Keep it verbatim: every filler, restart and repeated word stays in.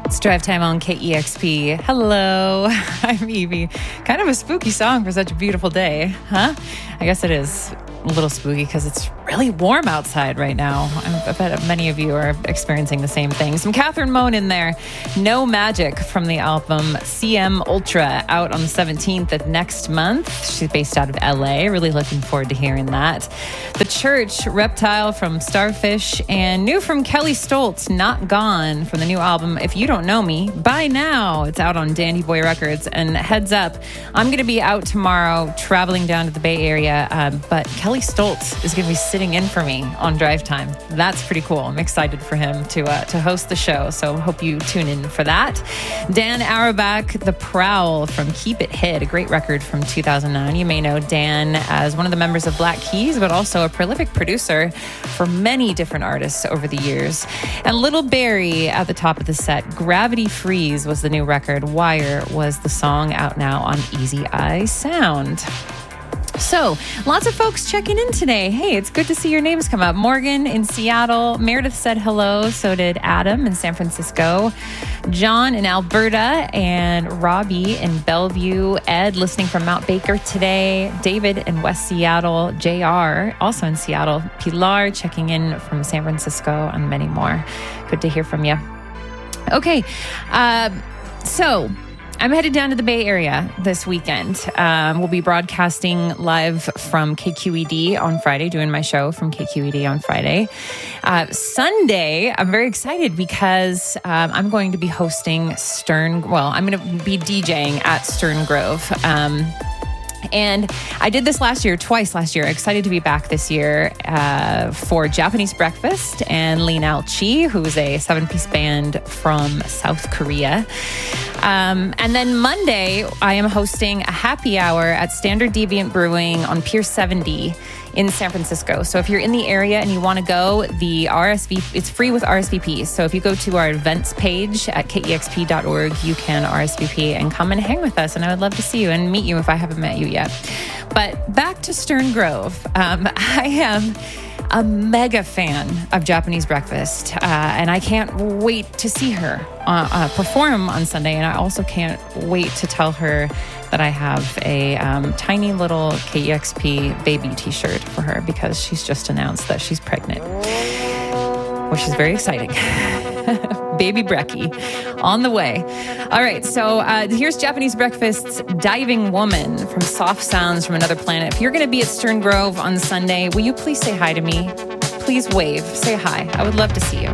It's Drive Time on K E X P. Hello, I'm Evie. Kind of a spooky song for such a beautiful day, huh? I guess it is a little spooky because it's really warm outside right now. I bet many of you are experiencing the same thing. Some Catherine Moan in there. No Magic from the album C M Ultra, out on the seventeenth of next month. She's based out of L A. Really looking forward to hearing that. The Church, Reptile from Starfish, and new from Kelly Stoltz, Not Gone, from the new album If You Don't Know Me, By Now. It's out on Dandy Boy Records. And heads up, I'm going to be out tomorrow traveling down to the Bay Area, um, but Kelly Stoltz is going to be sitting in for me on Drive Time. That's pretty cool. I'm excited for him to uh, to host the show, so hope you tune in for that. Dan Auerbach, The Prowl from Keep It Hid, a great record from two thousand nine. You may know Dan as one of the members of Black Keys, but also a prolific producer for many different artists over the years. And Little Barry at the top of the set. Gravity Freeze was the new record. Wire was the song, out now on Easy Eye Sound. So, lots of folks checking in today. Hey, it's good to see your names come up. Morgan in Seattle. Meredith said hello. So did Adam in San Francisco. John in Alberta. And Robbie in Bellevue. Ed listening from Mount Baker today. David in West Seattle. J R also in Seattle. Pilar checking in from San Francisco, and many more. Good to hear from you. Okay, uh, so... I'm headed down to the Bay Area this weekend. Um, we'll be broadcasting live from K Q E D on Friday, doing my show from K Q E D on Friday. Uh, Sunday, I'm very excited because um, I'm going to be hosting Stern, well, I'm going to be DJing at Stern Grove. Um, And I did this last year, twice last year. Excited to be back this year uh, for Japanese Breakfast and Lean Al Chi, who's a seven-piece band from South Korea. Um, and then Monday, I am hosting a happy hour at Standard Deviant Brewing on Pier seventy in San Francisco. So if you're in the area and you want to go, the R S V, it's free with R S V P. So if you go to our events page at K E X P dot org, you can R S V P and come and hang with us. And I would love to see you and meet you if I haven't met you yet. But back to Stern Grove. Um, I am a mega fan of Japanese Breakfast, uh, and I can't wait to see her uh, uh, perform on Sunday. And I also can't wait to tell her that I have a um, tiny little K E X P baby t-shirt for her, because she's just announced that she's pregnant, which is very exciting. Baby Brecky on the way. All right, so uh, here's Japanese Breakfast's Diving Woman from Soft Sounds from Another Planet. If you're going to be at Stern Grove on Sunday, will you please say hi to me? Please wave. Say hi. I would love to see you.